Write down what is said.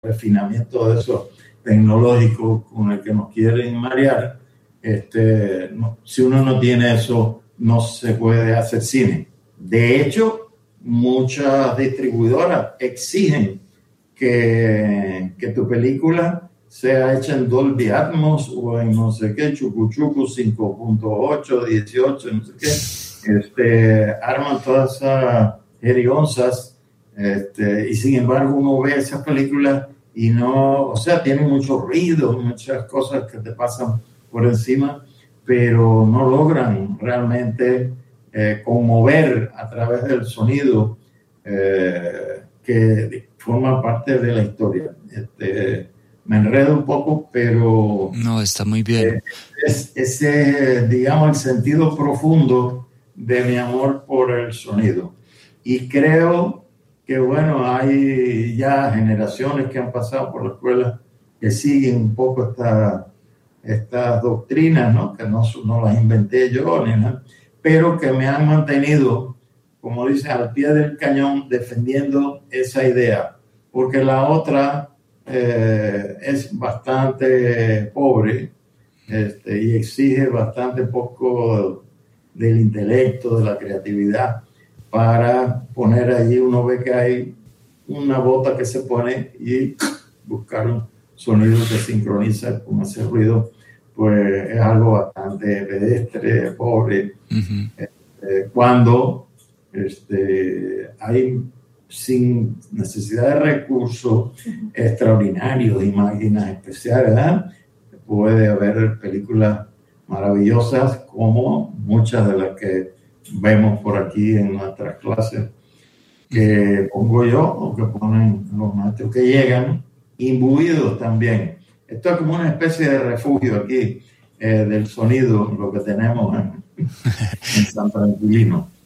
refinamiento de eso tecnológico con el que nos quieren marear, si uno no tiene eso, no se puede hacer cine. De hecho, muchas distribuidoras exigen que tu película sea hecha en Dolby Atmos o en no sé qué, chucuchucu 5.8, 18, no sé qué. Arman todas esas jerionzas, y sin embargo uno ve esas películas y no, o sea, tienen mucho ruido, muchas cosas que te pasan por encima, pero no logran realmente conmover a través del sonido que forma parte de la historia. Me enredo un poco, pero no, está muy bien. Ese, digamos, el sentido profundo de mi amor por el sonido. Y creo que, bueno, hay ya generaciones que han pasado por la escuela que siguen un poco estas doctrinas, ¿no? Que no las inventé yo, ni nada, pero que me han mantenido, como dice, al pie del cañón, defendiendo esa idea, porque la otra es bastante pobre, y exige bastante poco del intelecto, de la creatividad, para poner allí. Uno ve que hay una bota que se pone y buscar un sonido que sincroniza con ese ruido, pues es algo bastante pedestre, pobre. Cuando hay, sin necesidad de recursos extraordinarios y máquinas especiales, ¿verdad? Puede haber películas maravillosas como muchas de las que vemos por aquí en nuestras clases, que pongo yo o que ponen los maestros que llegan imbuidos también. Esto es como una especie de refugio aquí del sonido, lo que tenemos en San Tranquilino.